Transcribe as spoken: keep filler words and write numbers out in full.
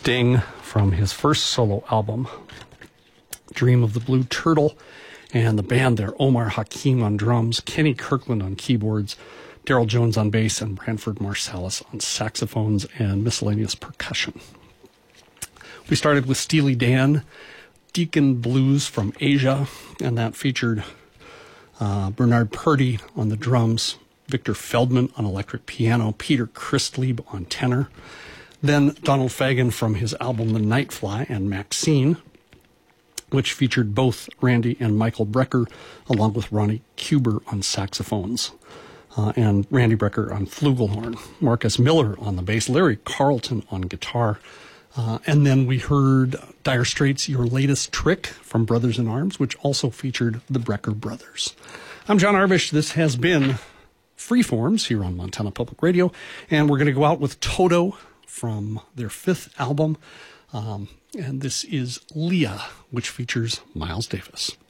Sting from his first solo album, Dream of the Blue Turtle, and the band there, Omar Hakim on drums, Kenny Kirkland on keyboards, Daryl Jones on bass, and Branford Marsalis on saxophones and miscellaneous percussion. We started with Steely Dan, Deacon Blues from Asia, and that featured uh, Bernard Purdy on the drums, Victor Feldman on electric piano, Peter Christlieb on tenor, then Donald Fagen from his album The Nightfly and Maxine, which featured both Randy and Michael Brecker, along with Ronnie Kuber on saxophones, uh, and Randy Brecker on flugelhorn, Marcus Miller on the bass, Larry Carlton on guitar, uh, and then we heard Dire Straits' Your Latest Trick from Brothers in Arms, which also featured the Brecker brothers. I'm John Arvish. This has been Freeforms here on Montana Public Radio, and we're going to go out with Toto from their fifth album, um, and this is Leah, which features Miles Davis.